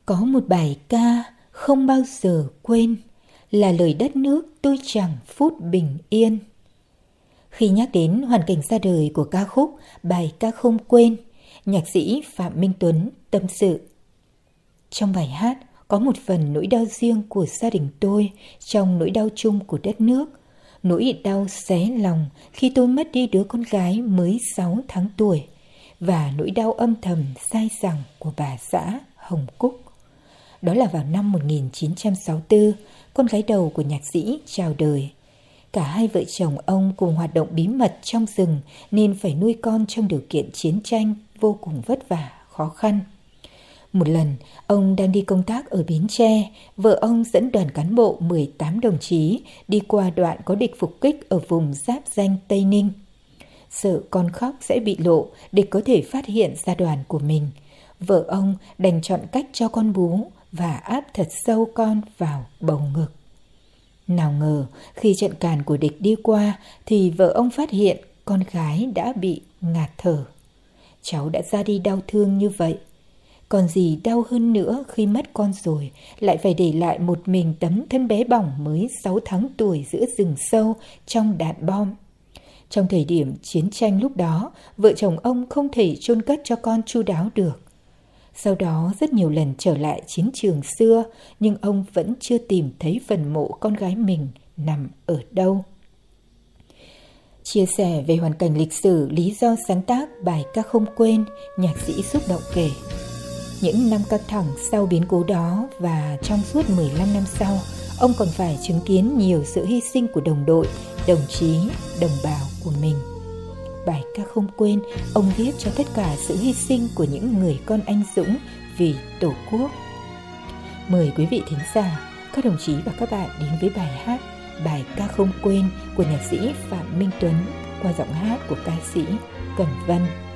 Có một bài ca không bao giờ quên, là lời đất nước tôi chẳng phút bình yên. Khi nhắc đến hoàn cảnh ra đời của ca khúc Bài ca không quên, nhạc sĩ Phạm Minh Tuấn tâm sự. Trong bài hát có một phần nỗi đau riêng của gia đình tôi trong nỗi đau chung của đất nước. Nỗi đau xé lòng khi tôi mất đi đứa con gái mới 6 tháng tuổi, và nỗi đau âm thầm dai dẳng của bà xã Hồng Cúc. Đó là vào năm 1964, con gái đầu của nhạc sĩ chào đời. Cả hai vợ chồng ông cùng hoạt động bí mật trong rừng nên phải nuôi con trong điều kiện chiến tranh vô cùng vất vả, khó khăn. Một lần, ông đang đi công tác ở Bến Tre, vợ ông dẫn đoàn cán bộ 18 đồng chí đi qua đoạn có địch phục kích ở vùng giáp ranh Tây Ninh. Sợ con khóc sẽ bị lộ, địch có thể phát hiện ra đoàn của mình. Vợ ông đành chọn cách cho con bú và áp thật sâu con vào bầu ngực. Nào ngờ, khi trận càn của địch đi qua thì vợ ông phát hiện con gái đã bị ngạt thở. Cháu đã ra đi đau thương như vậy. Còn gì đau hơn nữa khi mất con rồi, lại phải để lại một mình tấm thân bé bỏng mới 6 tháng tuổi giữa rừng sâu trong đạn bom. Trong thời điểm chiến tranh lúc đó, vợ chồng ông không thể chôn cất cho con chu đáo được. Sau đó rất nhiều lần trở lại chiến trường xưa, nhưng ông vẫn chưa tìm thấy phần mộ con gái mình nằm ở đâu. Chia sẻ về hoàn cảnh lịch sử, lý do sáng tác bài ca không quên, nhạc sĩ xúc động kể. Những năm căng thẳng sau biến cố đó và trong suốt 15 năm sau, ông còn phải chứng kiến nhiều sự hy sinh của đồng đội, đồng chí, đồng bào của mình. Bài ca không quên, ông viết cho tất cả sự hy sinh của những người con anh dũng vì Tổ quốc. Mời quý vị thính giả, các đồng chí và các bạn đến với bài hát Bài ca không quên của nhạc sĩ Phạm Minh Tuấn qua giọng hát của ca sĩ Cẩm Vân.